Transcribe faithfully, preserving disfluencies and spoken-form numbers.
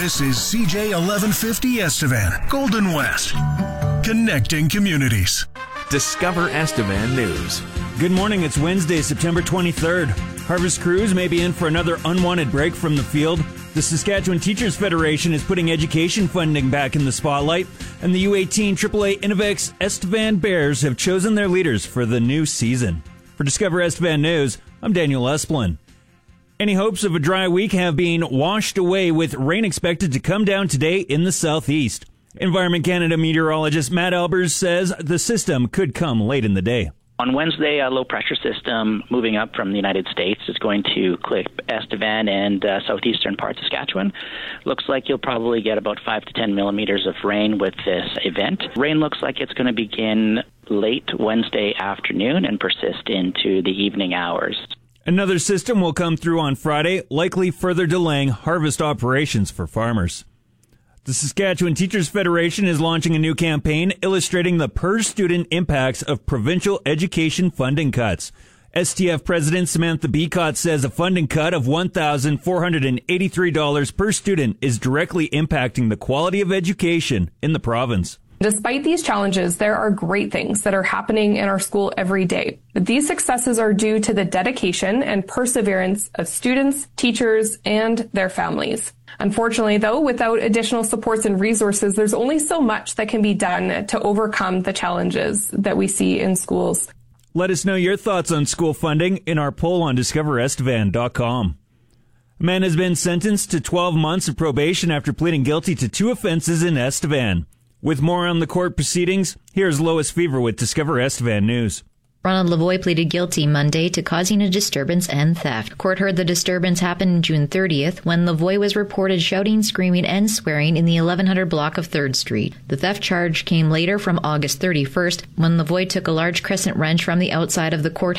This is C J eleven fifty Estevan, Golden West. Connecting communities. Discover Estevan News. Good morning. It's Wednesday, September twenty-third. Harvest crews may be in for another unwanted break from the field. The Saskatchewan Teachers Federation is putting education funding back in the spotlight, and the U eighteen triple A Innovex Estevan Bears have chosen their leaders for the new season. For Discover Estevan News, I'm Daniel Esplin. Any hopes of a dry week have been washed away, with rain expected to come down today in the southeast. Environment Canada meteorologist Matt Albers says the system could come late in the day. On Wednesday, a low-pressure system moving up from the United States is going to clip Estevan and uh, southeastern parts of Saskatchewan. Looks like you'll probably get about five to ten millimeters of rain with this event. Rain looks like it's going to begin late Wednesday afternoon and persist into the evening hours. Another system will come through on Friday, likely further delaying harvest operations for farmers. The Saskatchewan Teachers Federation is launching a new campaign illustrating the per-student impacts of provincial education funding cuts. S T F President Samantha Beacott says a funding cut of one thousand four hundred eighty-three dollars per student is directly impacting the quality of education in the province. Despite these challenges, there are great things that are happening in our school every day. But these successes are due to the dedication and perseverance of students, teachers, and their families. Unfortunately, though, without additional supports and resources, there's only so much that can be done to overcome the challenges that we see in schools. Let us know your thoughts on school funding in our poll on discover estevan dot com. A man has been sentenced to twelve months of probation after pleading guilty to two offenses in Estevan. With more on the court proceedings, here's Lois Fever with Discover Estevan News. Ronald Lavoie pleaded guilty Monday to causing a disturbance and theft. Court heard the disturbance happened June thirtieth when Lavoie was reported shouting, screaming, and swearing in the eleven hundred block of third Street. The theft charge came later from August thirty-first when Lavoie took a large crescent wrench from the outside of the court